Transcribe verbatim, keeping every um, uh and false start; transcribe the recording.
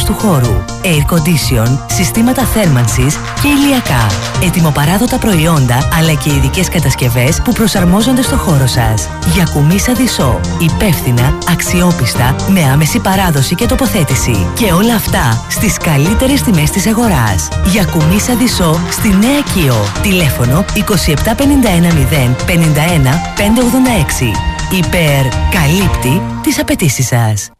μέγεθος του χώρου. Air condition, συστήματα θέρμανσης και ηλιακά. Ετοιμοπαράδοτα προϊόντα αλλά και ειδικές κατασκευές που προσαρμόζονται στο χώρο σας. Γιακουμίσα Δισό. Υπεύθυνα, αξιόπιστα, με άμεση παράδοση και τοποθέτηση. Και όλα αυτά στις καλύτερες τιμές της αγοράς. Γιακουμίσα Δισό στη Νέα Κίο. Τηλέφωνο είκοσι επτά πενήντα ένα μηδέν πενήντα ένα πεντακόσια ογδόντα έξι. Υπερ καλύπτει τις απαιτήσεις σας.